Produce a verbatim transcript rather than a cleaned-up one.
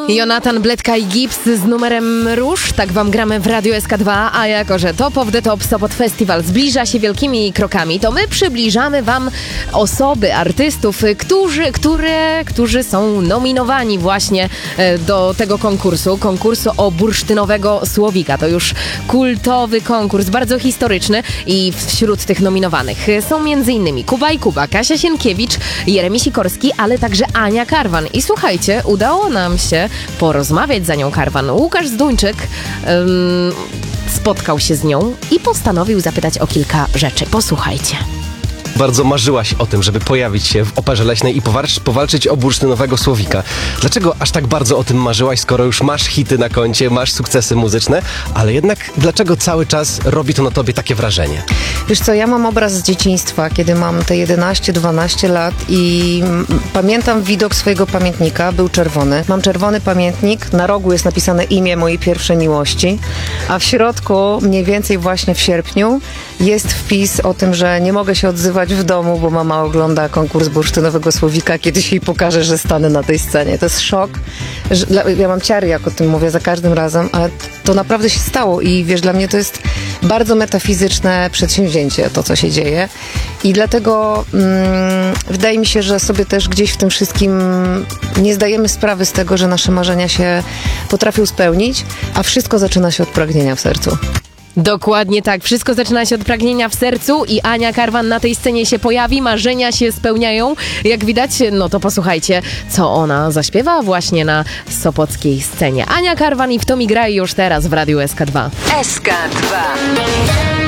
Jonatan Bledka i Gips z numerem Róż. Tak wam gramy w Radiu S K dwa, a jako że Top of the Top Sopot Festival zbliża się wielkimi krokami, to my przybliżamy wam osoby, artystów, którzy, które, którzy są nominowani właśnie do tego konkursu. Konkursu o bursztynowego słowika. To już kultowy konkurs, bardzo historyczny i wśród tych nominowanych są między innymi Kuba i Kuba, Kasia Sienkiewicz, Jeremi Sikorski, ale także Ania Karwan. I słuchajcie, udało nam się porozmawiać z Anią Karwan. Łukasz Zduńczyk um, spotkał się z nią i postanowił zapytać o kilka rzeczy. Posłuchajcie. Bardzo marzyłaś o tym, żeby pojawić się w Operze Leśnej i powalczyć, powalczyć o bursztynowego słowika. Dlaczego aż tak bardzo o tym marzyłaś, skoro już masz hity na koncie, masz sukcesy muzyczne, ale jednak dlaczego cały czas robi to na tobie takie wrażenie? Wiesz co, ja mam obraz z dzieciństwa, kiedy mam te jedenaście dwanaście lat i m, pamiętam widok swojego pamiętnika, był czerwony. Mam czerwony pamiętnik, na rogu jest napisane imię mojej pierwszej miłości, a w środku, mniej więcej właśnie w sierpniu, jest wpis o tym, że nie mogę się odzywać w domu, bo mama ogląda konkurs bursztynowego słowika, kiedyś jej pokaże, że stanę na tej scenie. To jest szok. Że, ja mam ciary, jak o tym mówię za każdym razem, ale to naprawdę się stało i wiesz, dla mnie to jest bardzo metafizyczne przedsięwzięcie, to co się dzieje i dlatego mm, wydaje mi się, że sobie też gdzieś w tym wszystkim nie zdajemy sprawy z tego, że nasze marzenia się potrafią spełnić, a wszystko zaczyna się od pragnienia w sercu. Dokładnie tak. Wszystko zaczyna się od pragnienia w sercu i Ania Karwan na tej scenie się pojawi, marzenia się spełniają. Jak widać, no to posłuchajcie, co ona zaśpiewa właśnie na sopockiej scenie. Ania Karwan i W to mi graj już teraz w Radiu S K dwa. S K dwa.